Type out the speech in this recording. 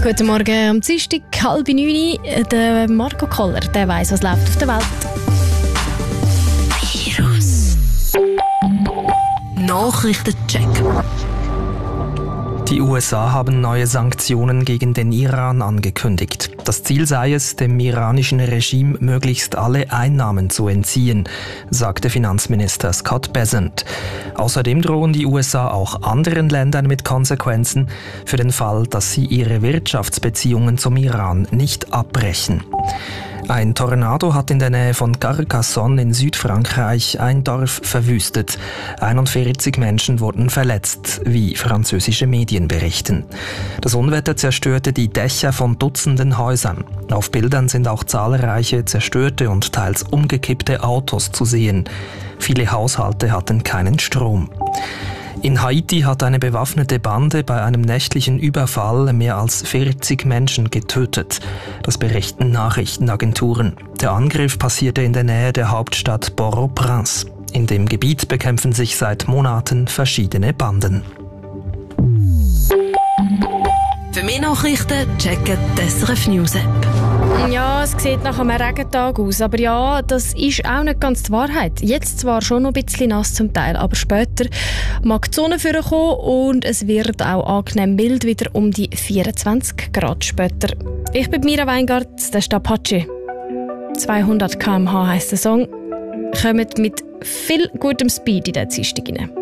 Guten Morgen, am Dienstag, 8:30. Der Marco Koller, der weiss, was läuft auf der Welt. Virus. Nachrichtencheck. Die USA haben neue Sanktionen gegen den Iran angekündigt. Das Ziel sei es, dem iranischen Regime möglichst alle Einnahmen zu entziehen, sagte Finanzminister Scott Bessent. Außerdem drohen die USA auch anderen Ländern mit Konsequenzen für den Fall, dass sie ihre Wirtschaftsbeziehungen zum Iran nicht abbrechen. Ein Tornado hat in der Nähe von Carcassonne in Südfrankreich ein Dorf verwüstet. 41 Menschen wurden verletzt, wie französische Medien berichten. Das Unwetter zerstörte die Dächer von Dutzenden Häusern. Auf Bildern sind auch zahlreiche zerstörte und teils umgekippte Autos zu sehen. Viele Haushalte hatten keinen Strom. In Haiti hat eine bewaffnete Bande bei einem nächtlichen Überfall mehr als 40 Menschen getötet. Das berichten Nachrichtenagenturen. Der Angriff passierte in der Nähe der Hauptstadt Port-au-Prince. In dem Gebiet bekämpfen sich seit Monaten verschiedene Banden. Für mehr Nachrichten checken die SRF News App. Ja, es sieht nach einem Regentag aus, aber ja, das ist auch nicht ganz die Wahrheit. Jetzt zwar schon noch ein bisschen nass zum Teil, aber später mag die Sonne vorkommen und es wird auch angenehm mild, wieder um die 24 Grad später. Ich bin Mira Weingart, das ist Apache. 200 km/h heisst der Song. Kommt mit viel gutem Speed in den Dienstag rein.